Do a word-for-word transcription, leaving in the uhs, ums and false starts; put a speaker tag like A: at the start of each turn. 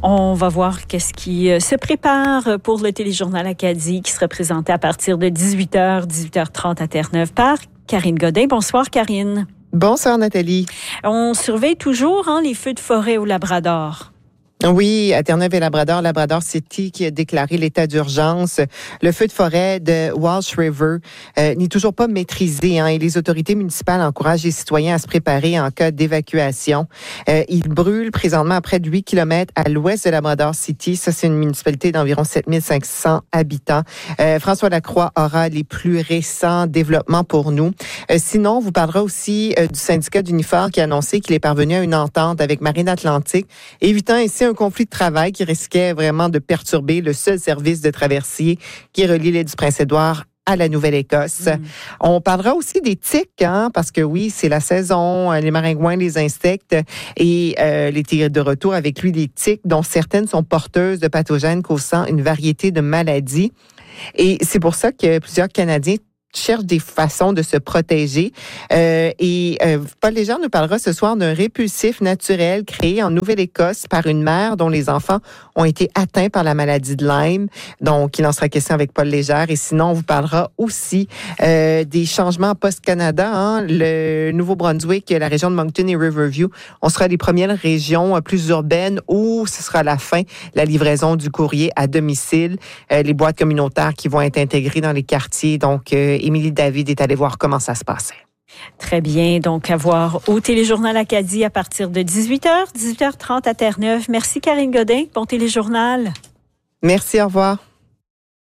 A: On va voir qu'est-ce qui se prépare pour le téléjournal Acadie qui sera présenté à partir de dix-huit heures, dix-huit heures trente à Terre-Neuve par Karine Godin. Bonsoir, Karine.
B: Bonsoir, Nathalie.
A: On surveille toujours hein, les feux de forêt au Labrador.
B: Oui, à Terre-Neuve et Labrador, Labrador City qui a déclaré l'état d'urgence. Le feu de forêt de Walsh River euh, n'est toujours pas maîtrisé hein, et les autorités municipales encouragent les citoyens à se préparer en cas d'évacuation. Euh, il brûle présentement à près de huit kilomètres à l'ouest de Labrador City. Ça, c'est une municipalité d'environ sept mille cinq cents habitants. Euh, François Lacroix aura les plus récents développements pour nous. Euh, sinon, on vous parlera aussi euh, du syndicat d'Unifor qui a annoncé qu'il est parvenu à une entente avec Marine Atlantique, évitant ainsi un un conflit de travail qui risquait vraiment de perturber le seul service de traversier qui relie l'île du Prince-Édouard à la Nouvelle-Écosse. Mmh. On parlera aussi des tiques, hein, parce que oui, c'est la saison, les maringouins, les insectes, et euh, l'été de retour avec lui des tiques, dont certaines sont porteuses de pathogènes causant une variété de maladies. Et c'est pour ça que plusieurs Canadiens cherche des façons de se protéger. Euh, et euh, Paul Légère nous parlera ce soir d'un répulsif naturel créé en Nouvelle-Écosse par une mère dont les enfants ont été atteints par la maladie de Lyme. Donc, il en sera question avec Paul Légère. Et sinon, on vous parlera aussi euh, des changements post-Canada. Hein, le Nouveau-Brunswick, la région de Moncton et Riverview, on sera les premières régions euh, plus urbaines où ce sera la fin, la livraison du courrier à domicile, euh, les boîtes communautaires qui vont être intégrées dans les quartiers. Donc, euh, Émilie David est allée voir comment ça se passait.
A: Très bien. Donc, à voir au téléjournal Acadie à partir de dix-huit heures, dix-huit heures trente à Terre-Neuve. Merci, Karine Godin. Bon téléjournal.
B: Merci, au revoir.